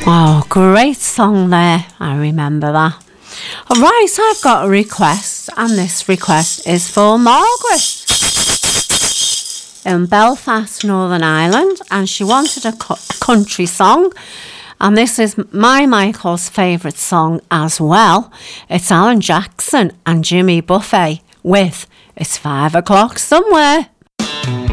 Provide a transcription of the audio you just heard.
Oh, great song there. I remember that. All right, I've got a request, and this request is for Margaret in Belfast, Northern Ireland, and she wanted a country song. And this is my Michael's favourite song as well. It's Alan Jackson and Jimmy Buffett with It's 5 O'Clock Somewhere.